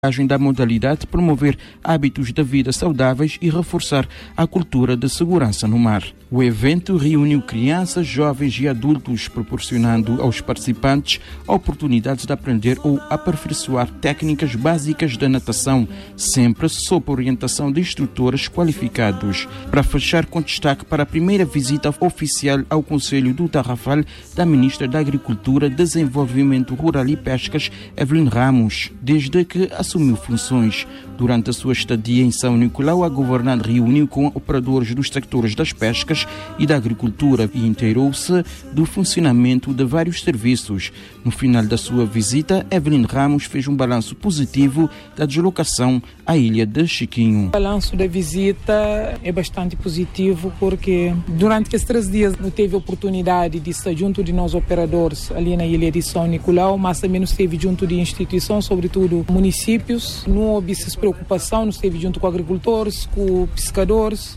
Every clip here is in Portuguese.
da modalidade, promover hábitos de vida saudáveis e reforçar a cultura de segurança no mar. O evento reuniu crianças, jovens e adultos, proporcionando aos participantes oportunidades de aprender ou aperfeiçoar técnicas básicas de natação, sempre sob orientação de instrutores qualificados. Para fechar, com destaque para a primeira visita oficial ao Conselho do Tarrafal da Ministra da Agricultura, Desenvolvimento Rural e Pescas, Evelyn Ramos, desde que assumiu funções. Durante a sua estadia em São Nicolau, a governante reuniu com operadores dos sectores das pescas e da agricultura e inteirou-se do funcionamento de vários serviços. No final da sua visita, Evelyn Ramos fez um balanço positivo da deslocação à ilha de Chiquinho. O balanço da visita é bastante positivo porque durante esses 3 dias não teve oportunidade de estar junto de nós operadores ali na ilha de São Nicolau, mas também nos esteve junto de instituições, sobretudo municípios. Não houve essa preocupação, nos esteve junto com agricultores, com pescadores.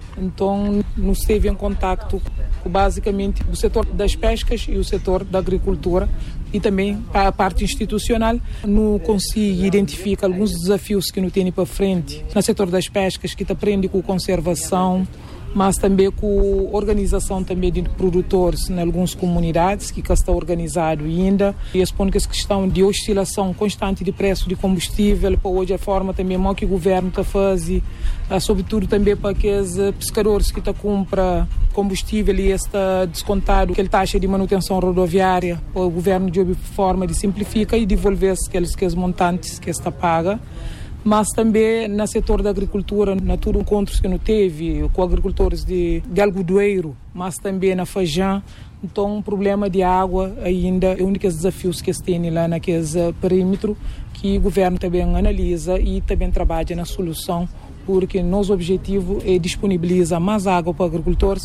Então, nos esteve em contacto com basicamente o setor das pescas e o setor da agricultura e também a parte institucional. Não consigo identificar alguns desafios que não tem para frente no setor das pescas, que aprende com conservação, mas também com organização também de produtores em algumas comunidades que está organizado ainda. E expõe que essa questão de oscilação constante de preço de combustível, para hoje a forma também que o governo está fazendo, sobretudo também para aqueles pescadores que compram combustível e está descontado aquela taxa de manutenção rodoviária, o governo de forma de simplificar e devolver aqueles montantes que está paga. Mas também no setor da agricultura, na todos os encontros que não teve com agricultores de algodoeiro, mas também na Fajã. Então, o problema de água ainda é um dos desafios que se tem lá naquele perímetro, que o governo também analisa e também trabalha na solução, porque nosso objetivo é disponibilizar mais água para agricultores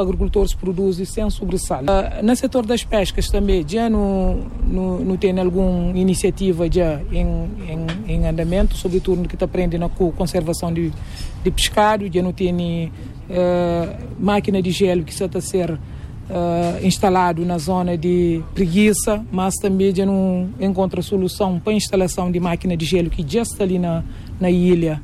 produzem sem sobressalto. No setor das pescas também já não tem alguma iniciativa já em andamento, sobretudo no que está aprendendo com conservação de pescado, já não tem máquina de gelo que está a ser instalado na zona de Preguiça, mas também já não encontra solução para a instalação de máquina de gelo que já está ali na ilha,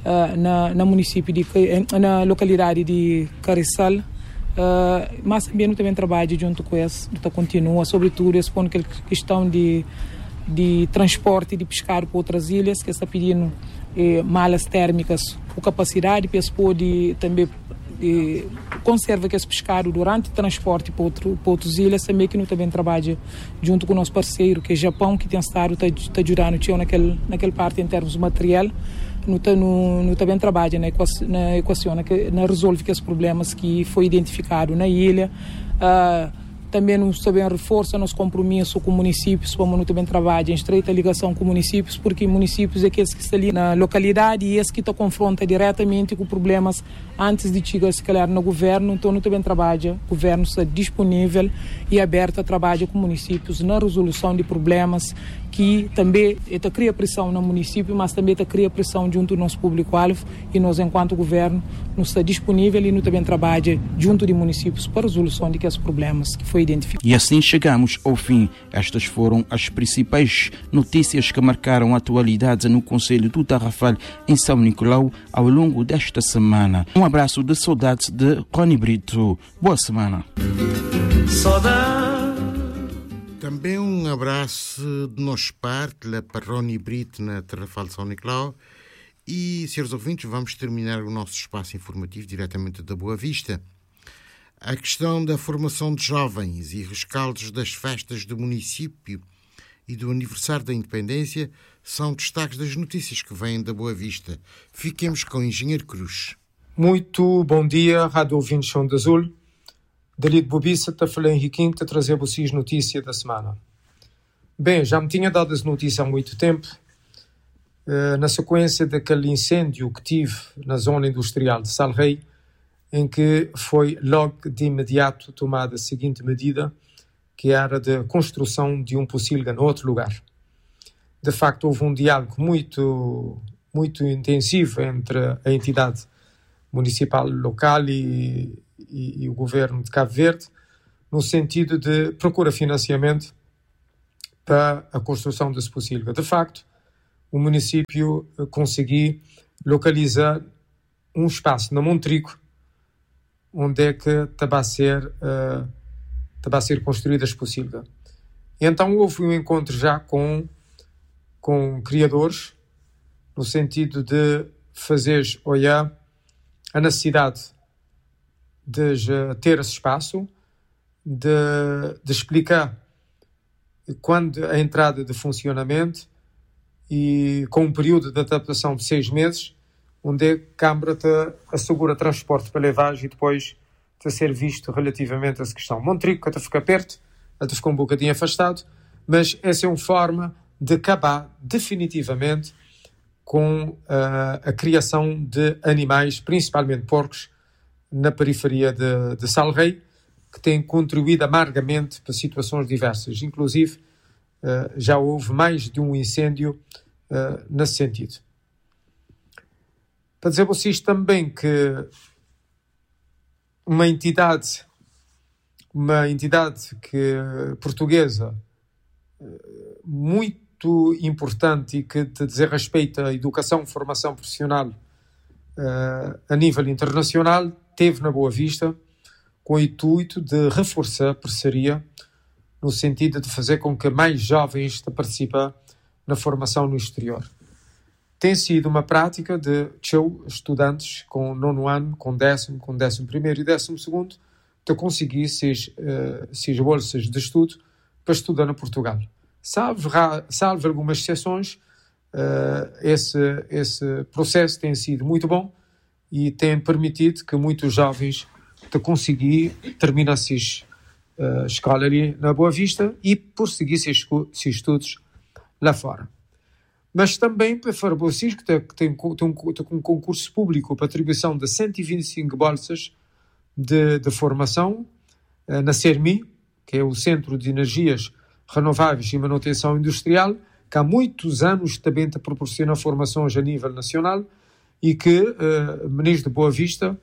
na localidade de Carissal, mas também também trabalha junto com esse, continua, sobretudo esse ponto, questão de transporte de pescado para outras ilhas, que está pedindo malas térmicas com capacidade para esse pode também conserva que esse pescado durante o transporte para outras ilhas, também que não também trabalha junto com o nosso parceiro, que é o Japão, que tem estado está ajudando naquela parte em termos de material. Não também trabalha na equação, na resolve esses problemas que foi identificado na ilha. Também nos também reforça nosso compromisso com municípios, como também trabalha em estreita ligação com municípios, porque municípios é aqueles que estão ali na localidade e esses que estão confrontam diretamente com problemas antes de chegar se calhar no governo. Então não também trabalha, o governo está disponível e aberto a trabalhar com municípios na resolução de problemas que também cria pressão no município, mas também cria pressão junto do nosso público-alvo, e nós, enquanto governo, nos está disponível e nós também trabalha junto de municípios para a resolução de esses problemas que foi identificado. E assim chegamos ao fim. Estas foram as principais notícias que marcaram a atualidade no Conselho do Tarrafal em São Nicolau ao longo desta semana. Um abraço de saudades de Rony Brito. Boa semana. Também um abraço de nossa parte para Rony Brito na Tarrafal de São Nicolau. E, senhores ouvintes, vamos terminar o nosso espaço informativo diretamente da Boa Vista. A questão da formação de jovens e rescaldos das festas do município e do aniversário da independência são destaques das notícias que vêm da Boa Vista. Fiquemos com o Engenheiro Cruz. Muito bom dia, rádio ouvintes Som de Azul. Dali de Bobiça, está falando Henriquinho, a trazer vocês notícia da semana. Bem, já me tinha dado essa notícia há muito tempo, na sequência daquele incêndio que tive na zona industrial de Salrei, em que foi logo de imediato tomada a seguinte medida, que era de construção de um pocilga no outro lugar. De facto, houve um diálogo muito intensivo entre a entidade municipal local e o governo de Cabo Verde, no sentido de procurar financiamento para a construção desse pocilga. De facto, o município conseguir localizar um espaço na Montrico onde é que está a ser construída as possível. Então houve um encontro já com criadores, no sentido de fazer olhar a necessidade de ter esse espaço, de explicar quando a entrada de funcionamento e com um período de adaptação de 6 meses, onde a Câmara te assegura transporte para levagem e depois de ser visto relativamente a essa questão. Montrico até fica perto, até ficou um bocadinho afastado, mas essa é uma forma de acabar definitivamente com a criação de animais, principalmente porcos, na periferia de Salrei, que tem contribuído amargamente para situações diversas. Inclusive, já houve mais de um incêndio nesse sentido. Para dizer a vocês também que uma entidade portuguesa muito importante e que diz respeito à educação e formação profissional a nível internacional, teve na Boa Vista com o intuito de reforçar a parceria no sentido de fazer com que mais jovens participem na formação no exterior. Tem sido uma prática de estudantes com 9º ano, com 10º, com 11º e 12º, de conseguir esses bolsas de estudo para estudar em Portugal. Salvo algumas exceções, esse processo tem sido muito bom e tem permitido que muitos jovens conseguir terminar esses escola ali na Boa Vista e prosseguir esses estudos lá fora. Mas também para vocês que tem um concurso público para atribuição de 125 bolsas de formação na CERMI, que é o Centro de Energias Renováveis e Manutenção Industrial, que há muitos anos também te proporciona formações a nível nacional e que o Ministro de Boa Vista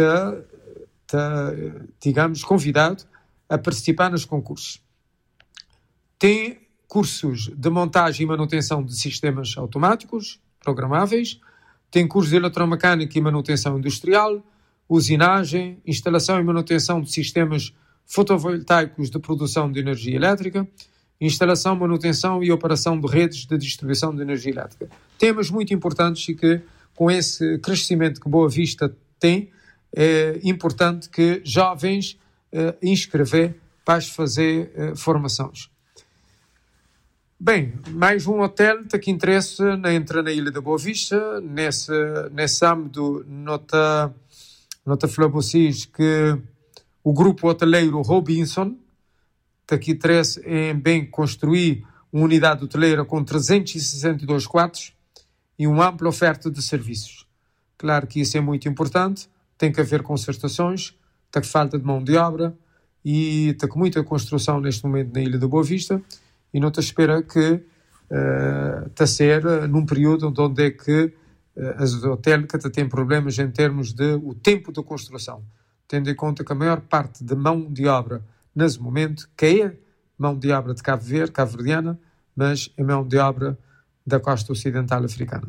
digamos, convidado a participar nos concursos. Tem cursos de montagem e manutenção de sistemas automáticos, programáveis, tem cursos de eletromecânica e manutenção industrial, usinagem, instalação e manutenção de sistemas fotovoltaicos de produção de energia elétrica, instalação, manutenção e operação de redes de distribuição de energia elétrica. Temas muito importantes e que, com esse crescimento que Boa Vista tem, é importante que jovens inscrever para fazer formações. Bem, mais um hotel que interessa entra na Ilha da Boa Vista. Nesse âmbito, nota falar a vocês que o grupo hoteleiro Robinson aqui interessa em bem construir uma unidade hoteleira com 362 quartos e uma ampla oferta de serviços. Claro que isso é muito importante, tem que haver concertações, está com falta de mão de obra e está com muita construção neste momento na Ilha da Boa Vista e não te espera que está a ser num período onde é que as hotéis têm problemas em termos de o tempo de construção, tendo em conta que a maior parte da mão de obra nesse momento, que é mão de obra de Cabo Verde, cabo-verdiana, mas é mão de obra da costa ocidental africana.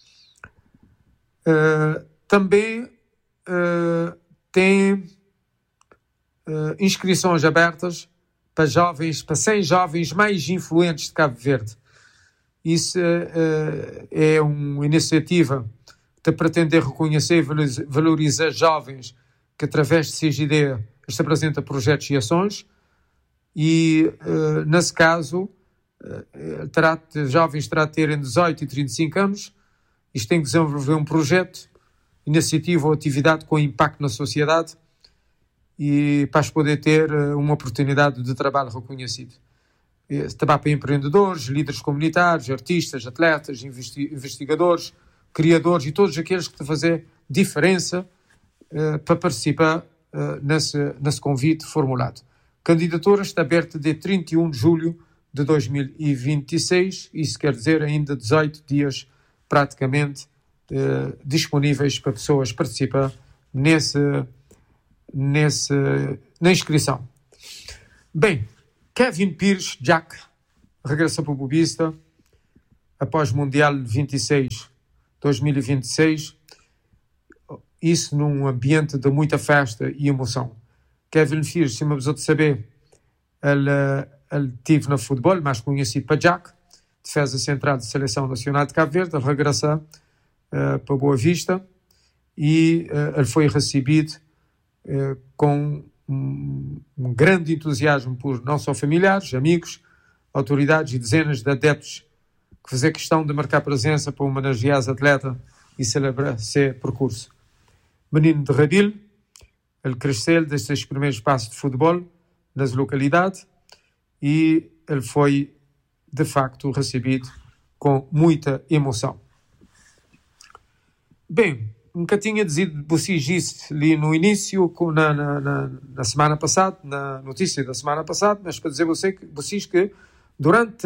Também tem inscrições abertas para 100 jovens mais influentes de Cabo Verde. Isso é uma iniciativa de pretender reconhecer e valorizar jovens que, através de CGD, se apresenta projetos e ações e, nesse caso, jovens terá de ter entre 18 e 35 anos. Isto tem que desenvolver um projeto, iniciativa ou atividade com impacto na sociedade e para poder ter uma oportunidade de trabalho reconhecido. Trabalho para empreendedores, líderes comunitários, artistas, atletas, investigadores, criadores e todos aqueles que te fazem diferença para participar nesse convite formulado. A candidatura está aberta de 31 de julho de 2026, isso quer dizer ainda 18 dias praticamente disponíveis para pessoas participar na inscrição. Bem, Kevin Pires Jack regressa para o Boa Vista. após Mundial 2026, isso num ambiente de muita festa e emoção. Kevin Fierce, se uma pessoa de saber, ele teve no futebol, mais conhecido para Jack, defesa central de Seleção Nacional de Cabo Verde, ele regressa para Boa Vista e ele foi recebido com um grande entusiasmo por não só familiares, amigos, autoridades e dezenas de adeptos que faziam questão de marcar presença para homenagear os atletas e celebrar seu percurso. Menino de Rabil, ele cresceu desde seus primeiros passos de futebol nas localidades e ele foi, de facto, recebido com muita emoção. Bem, nunca tinha dizido vocês isso ali no início, na semana passada, na notícia da semana passada, mas para dizer vocês que durante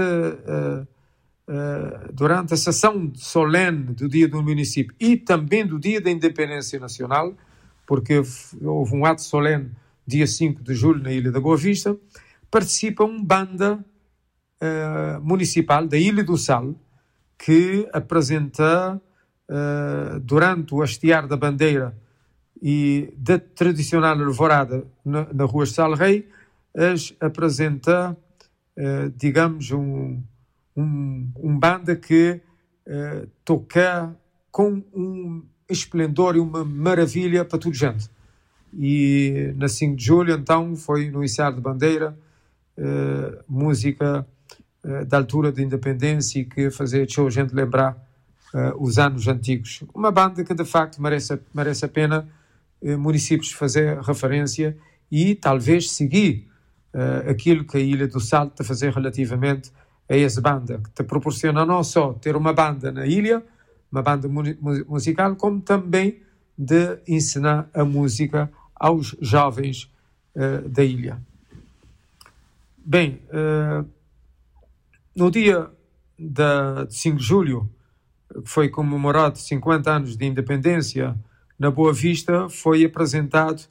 a sessão solene do Dia do Município e também do Dia da Independência Nacional, porque houve um ato solene dia 5 de julho na Ilha da Boa Vista, participa uma banda municipal da Ilha do Sal que apresenta durante o hastear da bandeira e da tradicional alvorada na Rua Sal Rei, apresenta, digamos, um banda que toca com um esplendor e uma maravilha para toda gente. E na 5 de julho, então, foi no içar de bandeira, música da altura da independência e que fazia a gente lembrar os anos antigos. Uma banda que, de facto, merece a pena municípios fazer referência e talvez seguir aquilo que a Ilha do Sal está a fazer relativamente a essa banda, que te proporciona não só ter uma banda na ilha, uma banda musical, como também de ensinar a música aos jovens da ilha. Bem, no dia de 5 de julho, que foi comemorado 50 anos de independência, na Boa Vista foi apresentado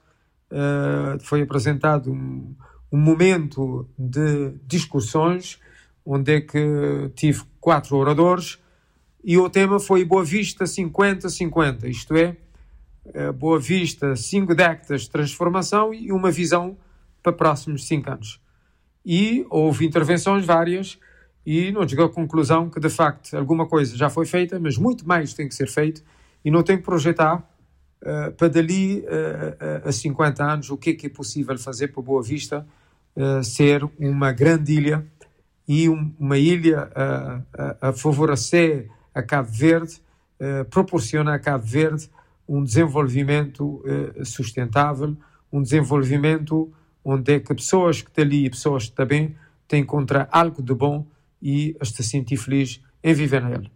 um momento de discussões, onde é que tive 4 oradores, e o tema foi Boa Vista 50-50, isto é, Boa Vista 5 décadas de transformação e uma visão para próximos 5 anos. E houve intervenções várias e não chegou à conclusão que, de facto, alguma coisa já foi feita, mas muito mais tem que ser feito e não tem que projetar para dali a 50 anos o que é possível fazer para Boa Vista ser uma grande ilha e uma ilha a favorecer a Cabo Verde, proporciona a Cabo Verde um desenvolvimento sustentável, um desenvolvimento onde é que pessoas que estão ali e pessoas que estão bem têm encontrar algo de bom e se sentir feliz em viver nele.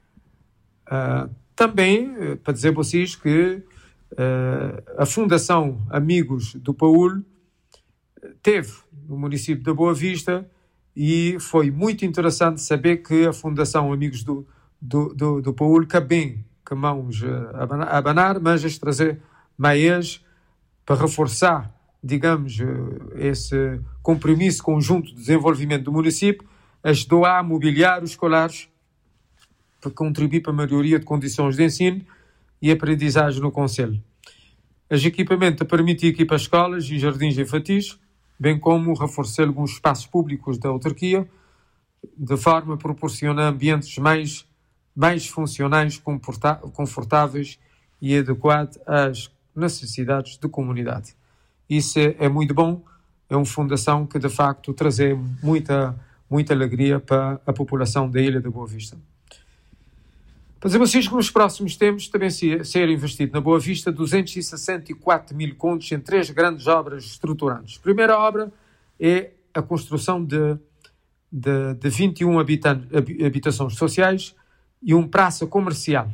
Também, para dizer a vocês que a Fundação Amigos do Paúl teve no município da Boa Vista e foi muito interessante saber que a Fundação Amigos do Paúl bem com mãos a abanar, mas a trazer meias para reforçar, digamos, esse compromisso conjunto de desenvolvimento do município, ajudou a mobiliários escolares para contribuir para a melhoria de condições de ensino e aprendizagem no concelho. Os equipamentos permitem equipar escolas e jardins infantis, bem como reforçar alguns espaços públicos da autarquia, de forma a proporcionar ambientes mais funcionais, confortáveis e adequados às necessidades da comunidade. Isso é muito bom, é uma fundação que de facto traz muita alegria para a população da Ilha da Boa Vista. Para dizer vocês que nos próximos tempos também ser investido na Boa Vista 264 mil contos em 3 grandes obras estruturantes. A primeira obra é a construção de 21 habitações sociais e uma praça comercial.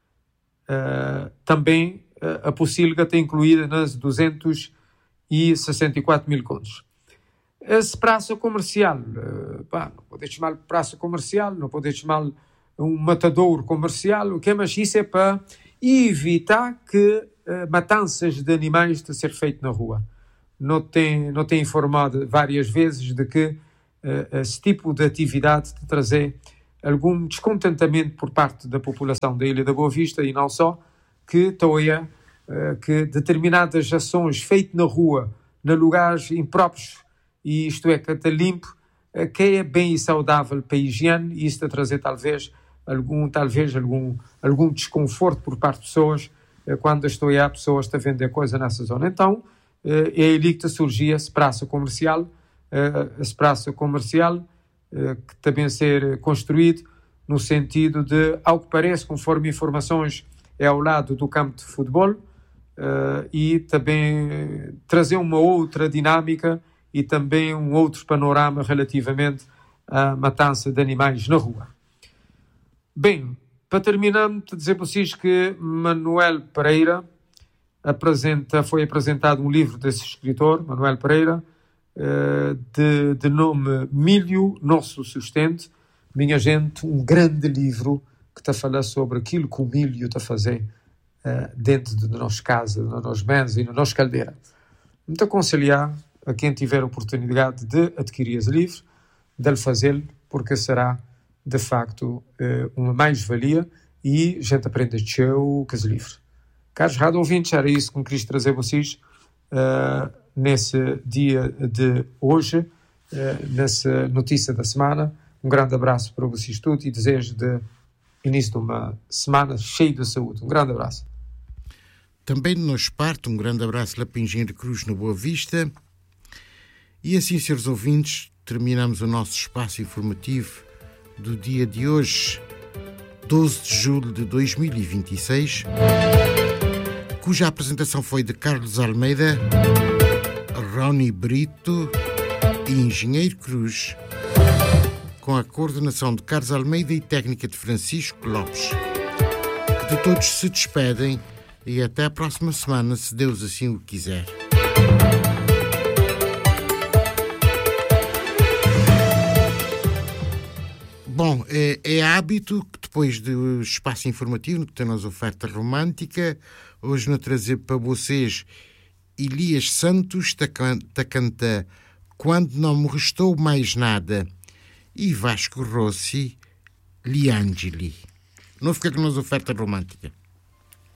Também a Pocilga está incluída nas 264 mil contos. Essa praça comercial, não pode chamar praça comercial, não pode chamar um matadouro comercial, mas isso é para evitar que matanças de animais de ser feito na rua. Não tem informado várias vezes de que esse tipo de atividade de trazer algum descontentamento por parte da população da Ilha da Boa Vista, e não só, que toia que determinadas ações feitas na rua, em lugares impróprios, e isto é, que está limpo, que é bem saudável para a higiene, e isso a trazer talvez algum desconforto por parte de pessoas quando estou a pessoas a vender coisa nessa zona. Então, é ali que surgia esse praça comercial, que também ser construído no sentido de, ao que parece, conforme informações, é ao lado do campo de futebol, e também trazer uma outra dinâmica e também um outro panorama relativamente à matança de animais na rua. Bem, para terminar, dizer para vocês que Manuel Pereira foi apresentado um livro desse escritor, Manuel Pereira, de nome Milho, Nosso Sustento. Minha gente, um grande livro que está a falar sobre aquilo que o milho está a fazer dentro da nossa casa, na nossa mesa e na nossa caldeira. Muito aconselhar a quem tiver a oportunidade de adquirir esse livro, de ele fazê-lo, porque será de facto uma mais-valia e a gente aprende a descer com esse livro. Caros rádio ouvintes, era isso que me quis trazer a vocês nesse dia de hoje, nessa notícia da semana. Um grande abraço para vocês todos e desejo de início de uma semana cheia de saúde. Um grande abraço. Também de nossa parte, um grande abraço lá para o Engenheiro Cruz, na Boa Vista. E assim, senhores ouvintes, terminamos o nosso espaço informativo do dia de hoje, 12 de julho de 2026, cuja apresentação foi de Carlos Almeida, Rony Brito e Engenheiro Cruz, com a coordenação de Carlos Almeida e técnica de Francisco Lopes. De todos se despedem e até a próxima semana, se Deus assim o quiser. Bom, é hábito que depois do espaço informativo, que temos oferta romântica, hoje não trazer para vocês Elias Santos, ta canta Quando Não Me Restou Mais Nada, e Vasco Rossi, Li Angeli. Não fica com a nossa oferta romântica.